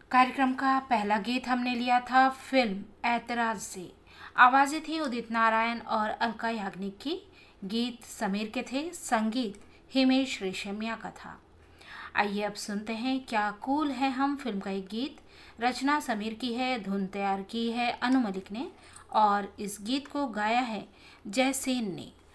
कार्यक्रम का पहला गीत हमने लिया था फिल्म ऐतराज से। आवाजें थी उदित नारायण और अलका याग्निक की। गीत समीर के थे, संगीत हिमेश रेशमिया का था। आइए अब सुनते हैं क्या कूल है हम फिल्म का एक गीत। रचना समीर की है, धुन तैयार की है अनु मलिक ने और इस गीत को गाया है जयसेन ने।